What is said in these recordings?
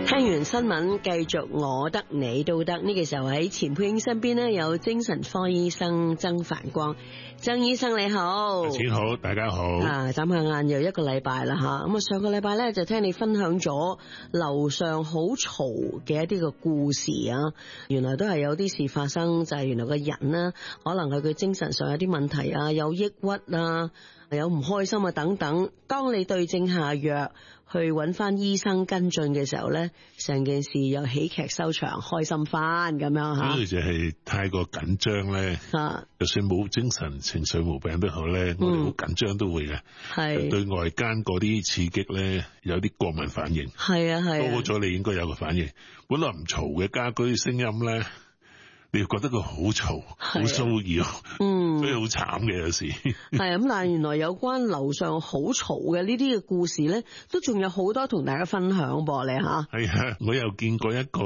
聽完新聞，繼續我得你都得。呢個時候喺錢佩英身邊呢，有精神科醫生曾繁光。曾醫生你好。 錢好，大家好。 眨下眼又一個禮拜啦吓。咁啊，上個禮拜咧就聽你分享咗樓上好嘈嘅一啲嘅故事啊。原來都係有啲事發生，就係原來個人呢，可能係佢精神上有啲問題啊，有抑鬱啊，有唔開心啊等等。當你對症下藥去揾翻醫生跟進嘅時候咧，成件事又喜劇收場，開心翻咁樣吓。 呢個就係太過緊張咧，就算冇精神情緒毛病都好咧，我哋好緊張都會嘅。係對外間嗰啲刺激咧，有啲過敏反應。係啊係。多咗你應該有個反應。本來唔嘈嘅家居聲音咧，你覺得佢好嘈，好騷擾，所以好慘嘅有時。係咁，但係原來有關樓上好嘈嘅呢啲嘅故事咧，都仲有好多同大家分享噃，你吓。係啊，我又見過一個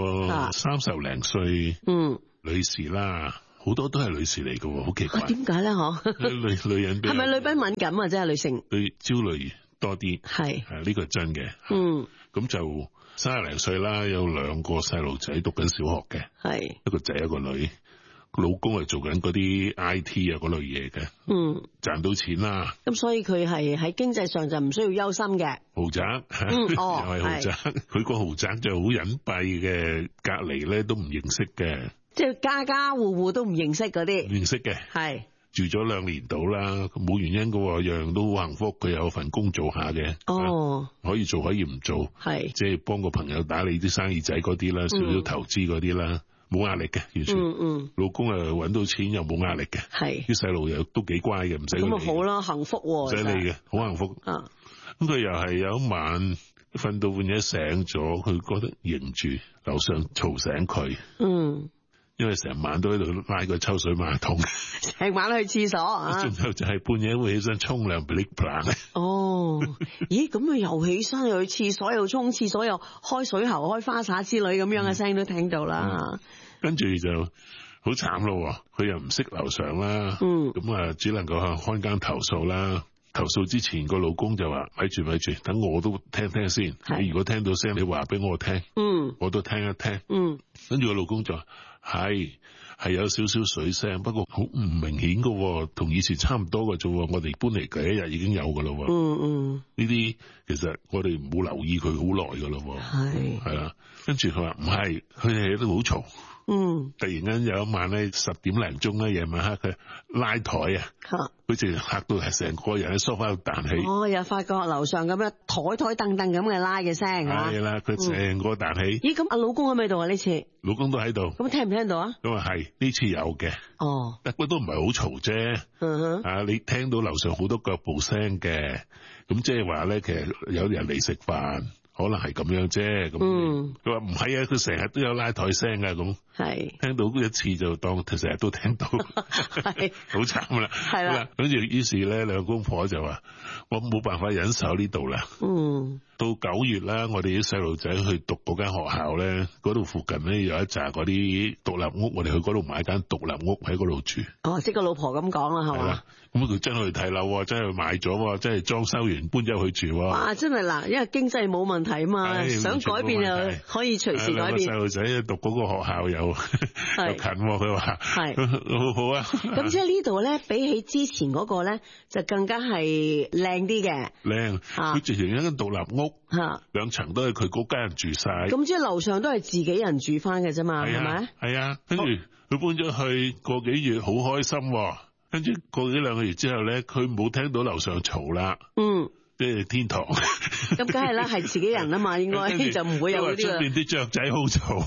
30零歲女士啦，好多都係女士嚟嘅，好奇怪。點解咧？嗬？女人係咪女賓敏感啊？即係女性對焦慮多啲。係呢個真嘅。咁就30零歲啦，有2個細路仔讀緊小學嘅，係一個仔一個女，老公係做緊嗰啲 IT 啊嗰類嘢嘅，賺到錢啦。咁所以佢係喺經濟上就唔需要憂心嘅。豪宅，又係豪宅，佢個豪宅就好隱蔽嘅，隔籬咧都唔認識嘅，即係家家戶戶都唔認識嗰啲，唔認識嘅，係。住咗2年到啦，冇原因嘅，樣樣都好幸福。佢有份工做下嘅，可以做可以唔做，係即係幫個朋友打理啲生意仔嗰啲啦，少少投資嗰啲啦，冇壓力嘅，完全。老公又搵到錢又冇壓力嘅，係啲細路又都幾乖嘅，唔使咁啊好啦，幸福唔使理嘅，好幸福。咁佢又係有一晚瞓到半夜醒咗，佢覺得迎住樓上嘈醒佢。因為成晚都喺度拉個抽水馬桶，成晚去廁所啊！仲有就係半夜會起身沖涼 ，bling bling 哦，咦？咁佢又起身又去廁所又沖廁所又開水喉開花灑之類咁樣嘅聲都聽到啦。跟住就好慘咯，佢又唔識樓上啦，咁啊只能夠向看更投訴啦。投訴之前個老公就話：咪住，等我都聽聽先。你如果聽到聲，你話俾我聽，我都聽一聽。跟住個老公就話：係有少少水聲，不過好唔明顯噶，同以前差唔多噶啫。我哋搬嚟第一日已經有噶啦。呢啲其實我哋冇留意佢好耐噶啦。係啦，跟住佢話唔係，佢哋都好嘈。突然間有一晚咧，10點零鐘咧，夜晚黑佢拉台啊，佢就嚇到係成個人喺梳化度彈起。又發覺樓上咁樣台凳咁嘅拉嘅聲啊！係啦，佢成個彈起。咦，咁阿老公喺咪度啊？呢次老公都喺度。咁聽唔聽到啊？咁啊係，呢次有嘅。不過都唔係好嘈啫。你聽到樓上好多腳步聲嘅，咁即係話咧，其實有人嚟食飯。可能係咁樣啫，咁佢話唔係啊，佢成日都有拉台聲啊，咁係聽到一次就當佢成日都聽到，係好慘啦，係啦，跟住於是咧兩公婆就話我冇辦法忍受呢度啦，到9月啦，我哋啲細路仔去讀嗰間學校咧，嗰度附近咧有一紮嗰啲獨立屋，我哋去嗰度買間獨立屋喺嗰度住。即係個老婆咁講啦，係嘛？咁佢真係去睇樓，真係買咗，真係裝修完搬咗去住。哇！真係嗱，因為經濟冇問題啊嘛，想改變又可以隨時改變。細路仔讀嗰個學校又近，佢話係好好啊。咁即係呢度咧，比起之前嗰個咧，就更加係靚啲嘅。靚，佢直情一間獨立屋，2層都係佢嗰家人住晒。咁即係樓上都係自己人住翻嘅啫嘛，係咪？係啊，跟住佢搬咗去個幾月，好開心。跟住過幾2個月之後咧，佢冇聽到樓上嘈啦。即係天堂。咁梗係啦，係自己人啊嘛，應該就唔會有嗰啲啦。出邊啲雀仔好嘈。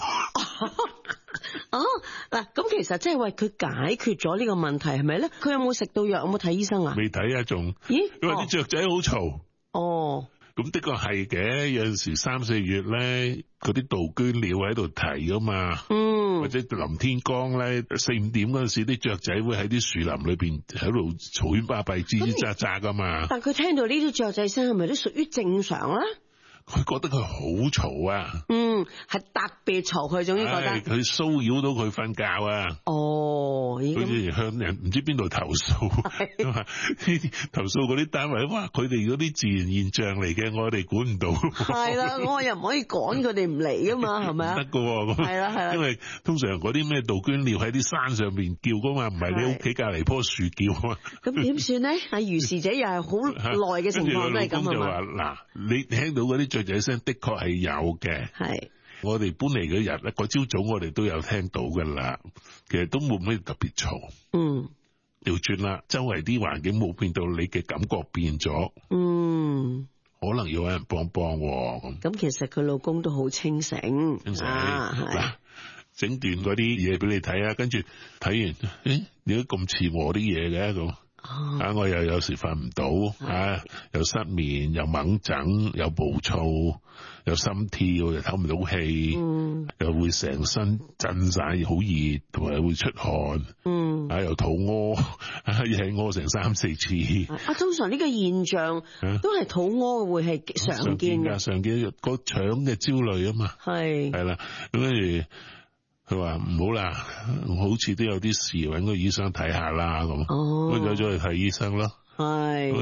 嗱，咁其實即係為佢解決咗呢個問題係咪咧？佢有冇食到藥？有冇睇醫生啊？未睇啊，仲。咦？因為啲雀仔好嘈。咁的確係嘅，有陣時3、4月咧，嗰啲杜鵑鳥喺度啼噶嘛，或者臨天光咧4、5點嗰陣時，啲雀仔會喺啲樹林裏邊喺度嘈喧巴閉、吱吱喳喳噶嘛。但佢聽到呢啲雀仔聲係咪都屬於正常咧？佢覺得佢好嘈啊， 係特別嘈，佢總之覺得佢騷擾到佢瞓覺啊。佢之前向人唔知邊度投訴，投訴嗰啲單位，哇！佢哋嗰啲自然現象嚟嘅，我哋管唔到。 係啦，我又唔可以趕佢哋唔嚟噶嘛，係咪啊？ 得噶，係啦，因為通常嗰啲咩杜鵑鳥喺啲山上邊叫噶嘛，唔係你屋企隔籬棵樹叫啊嘛。咁點算咧？如是者又係好耐嘅情況都係咁啊嘛。就話嗱，你聽到嗰啲雀仔聲，的確係有嘅。係。我哋搬嚟嗰日咧，嗰朝早我哋都有聽到噶啦，其實都冇咩特別嘈。調轉啦，周圍啲環境冇變到，你嘅感覺變咗。可能要有人幫幫。 咁其實佢老公都好清醒。 嗱，整段嗰啲嘢俾你睇啊，跟住睇完，點解咁似我啲嘢嘅咁？我又有時瞓唔到，又失眠，又猛疹，又暴躁，又心跳，又唞唔到氣，又會成身震晒，好熱，同埋會出汗，又肚屙，一係屙成3-4次。 通常呢個現象都係肚屙會係常見嘅， 常見個腸嘅焦慮啊嘛，係啦，咁跟住。佢話唔好啦，好似都有啲事，搵個醫生睇下啦咁，咁就咗去睇醫生咯。